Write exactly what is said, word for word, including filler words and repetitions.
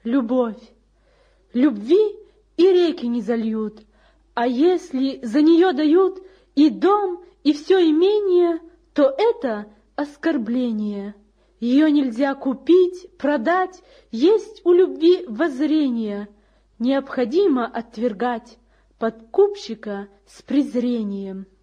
любовь. Любви и реки не зальют, а если за нее дают и дом, и все имение, то это оскорбление. Ее нельзя купить, продать, есть у любви воззрение. Необходимо отвергать подкупщика с презрением.